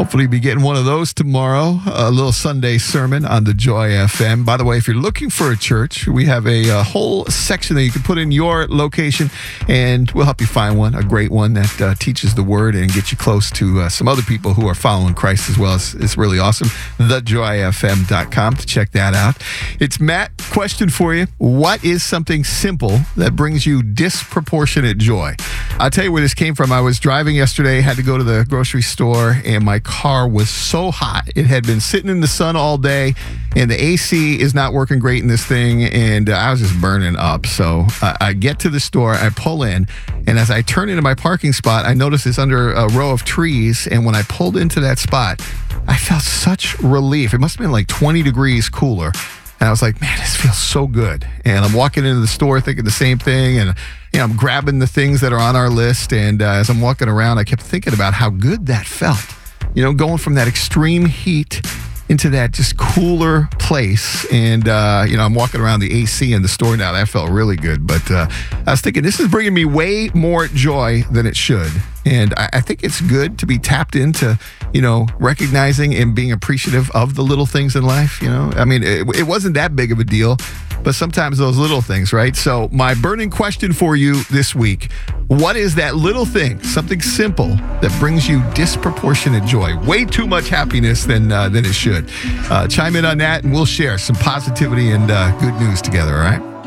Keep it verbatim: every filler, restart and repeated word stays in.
Hopefully be getting one of those tomorrow. A little Sunday sermon on the Joy F M. By the way, if you're looking for a church, we have a, a whole section that you can put in your location, and we'll help you find one, a great one that uh, teaches the word and get you close to uh, some other people who are following Christ as well. It's, it's really awesome. the joy f m dot com to check that out. It's Matt. Question for you. What is something simple that brings you disproportionate joy? I'll tell you where this came from. I was driving yesterday, had to go to the grocery store, and my car was so hot. It had been sitting in the sun all day, and the A C is not working great in this thing, and uh, I was just burning up. So uh, I get to the store, I pull in, and as I turn into my parking spot, I notice it's under a row of trees, and when I pulled into that spot, I felt such relief. It must have been like twenty degrees cooler. And I was like, man, this feels so good. And I'm walking into the store thinking the same thing. And you know, I'm grabbing the things that are on our list. And uh, as I'm walking around, I kept thinking about how good that felt. You know, going from that extreme heat into that just cooler place. And, uh, you know, I'm walking around the A C in the store now. That felt really good. But uh, I was thinking, this is bringing me way more joy than it should. And I, I think it's good to be tapped into, you know, recognizing and being appreciative of the little things in life. You know, I mean, it, it wasn't that big of a deal, but sometimes those little things, right? So my burning question for you this week, what is that little thing, something simple that brings you disproportionate joy? Way too much happiness than, uh, than it should. Uh, chime in on that and we'll share some positivity and uh, good news together, all right?